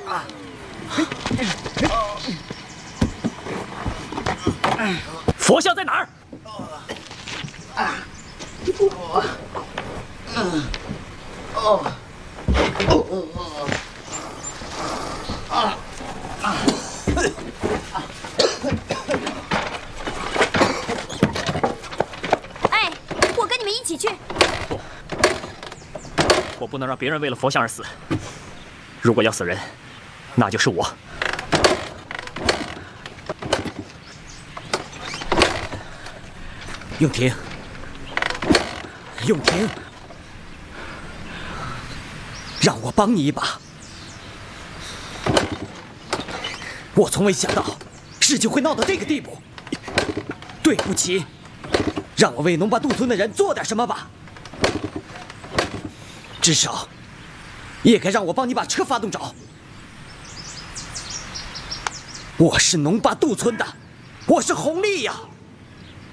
佛像在哪儿？ 哎，我跟你们一起去。 不，我不能让别人为了佛像而死。如果要死人，那就是我。 永婷，永婷，让我帮你一把。我从未想到事情会闹到这个地步。对不起，让我为农巴杜村的人做点什么吧。至少，也该让我帮你把车发动着。我是农巴杜村的，我是弘历呀。